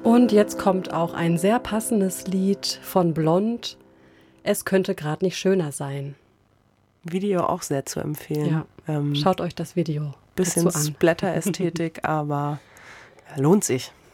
Und jetzt kommt auch ein sehr passendes Lied von Blond. Es könnte gerade nicht schöner sein. Video auch sehr zu empfehlen. Ja, schaut euch das Video bisschen dazu an. Splatter-Ästhetik, aber lohnt sich.